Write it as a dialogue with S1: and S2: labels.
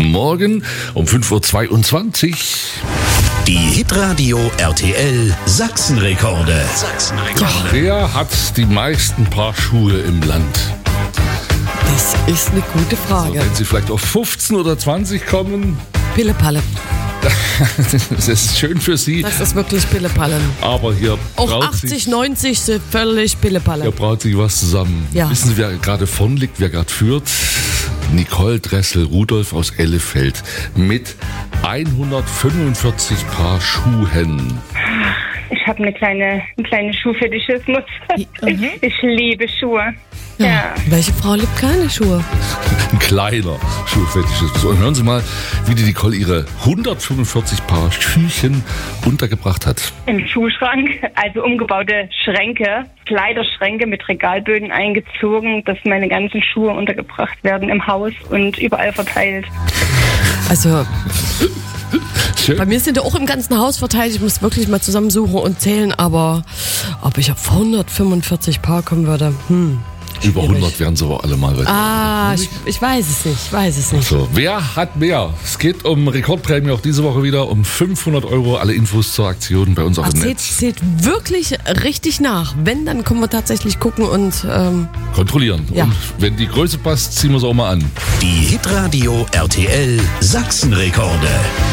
S1: Morgen um 5.22 Uhr.
S2: Die Hitradio RTL Sachsenrekorde.
S1: Wer hat die meisten Paar Schuhe im Land?
S3: Das ist eine gute Frage.
S1: Wenn Sie vielleicht auf 15 oder 20 kommen,
S3: Pillepalle.
S1: das ist schön für Sie.
S3: Das ist wirklich Pillepalle.
S1: Aber hier
S3: Auch
S1: braut
S3: 80,
S1: sich,
S3: 90 sind völlig Pillepalle.
S1: hier braut sich was zusammen.
S3: Ja.
S1: Wissen Sie, wer gerade vorn liegt, wer gerade führt? Nicole Dressel-Rudolph aus Ellefeld mit 145 Paar Schuhen.
S4: Ich habe einen kleinen Schuhfetischismus. Ich liebe Schuhe. Ja.
S3: Welche Frau liebt keine Schuhe?
S1: Ein kleiner Schuhfetisch. So, und hören Sie mal, wie die Nicole ihre 145 Paar Schüchen untergebracht hat.
S4: Im Schuhschrank, also umgebaute Schränke, Kleiderschränke mit Regalböden eingezogen, dass meine ganzen Schuhe untergebracht werden im Haus und überall verteilt.
S3: Also,
S1: Schön.
S3: bei mir sind ja auch im ganzen Haus verteilt. Ich muss wirklich mal zusammensuchen und zählen, aber ob ich auf 145 Paar kommen würde,
S1: Über 100 werden sie aber alle mal.
S3: ich weiß es nicht.
S1: So, wer hat mehr? Es geht um Rekordprämie auch diese Woche wieder um 500 Euro. Alle Infos zur Aktion bei uns auf dem Netz.
S3: Zählt wirklich richtig nach. Wenn, dann können wir tatsächlich gucken und
S1: Kontrollieren.
S3: Ja.
S1: Und wenn die Größe passt, ziehen wir es auch mal an.
S2: Die Hitradio RTL Sachsenrekorde.